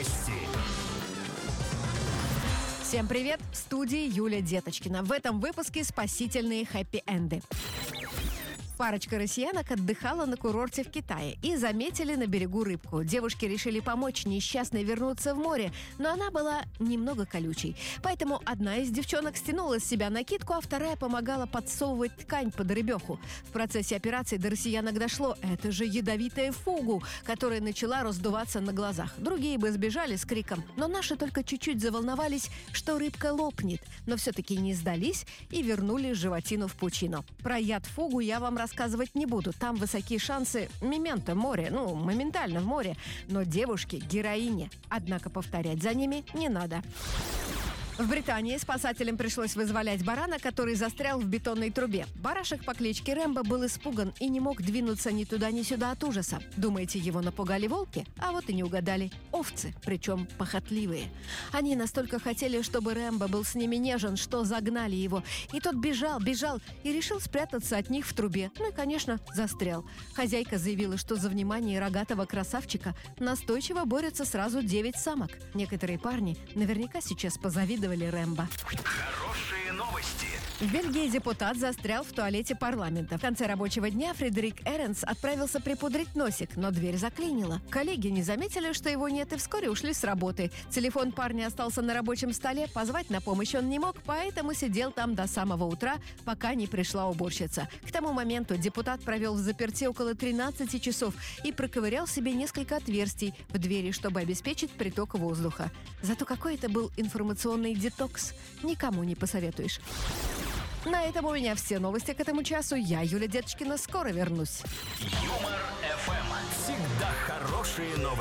новости. Всем привет! В студии Юлия Деточкина. В этом выпуске спасительные хэппи-энды. Парочка россиянок отдыхала на курорте в Китае и заметили на берегу рыбку. Девушки решили помочь несчастной вернуться в море, но она была немного колючей. Поэтому одна из девчонок стянула с себя накидку, а вторая помогала подсовывать ткань под рыбеху. В процессе операции до россиянок дошло: это же ядовитая фугу, которая начала раздуваться на глазах. Другие бы сбежали с криком, но наши только чуть-чуть заволновались, что рыбка лопнет, но все-таки не сдались и вернули животину в пучину. Про яд фугу я вам рассказывать не буду. Там высокие шансы мементо море, моментально в море. Но девушки – героини. Однако повторять за ними не надо. В Британии спасателям пришлось вызволять барана, который застрял в бетонной трубе. Барашек по кличке Рэмбо был испуган и не мог двинуться ни туда, ни сюда от ужаса. Думаете, его напугали волки? А вот и не угадали. Овцы, причем похотливые. Они настолько хотели, чтобы Рэмбо был с ними нежен, что загнали его. И тот бежал и решил спрятаться от них в трубе. Ну и, конечно, застрял. Хозяйка заявила, что за внимание рогатого красавчика настойчиво борются сразу 9 самок. Некоторые парни наверняка сейчас позавидовали Рэмбо. Хорошие новости. В Бельгии депутат застрял в туалете парламента. В конце рабочего дня Фредерик Эренс отправился припудрить носик, но дверь заклинила. Коллеги не заметили, что его нет, и вскоре ушли с работы. Телефон парня остался на рабочем столе, позвать на помощь он не мог, поэтому сидел там до самого утра, пока не пришла уборщица. К тому моменту депутат провел в заперти около 13 часов и проковырял себе несколько отверстий в двери, чтобы обеспечить приток воздуха. Зато какой это был информационный детокс, никому не посоветуешь. На этом у меня все новости к этому часу. Я, Юлия Деточкина, скоро вернусь. Юмор ФМ. Всегда хорошие новости.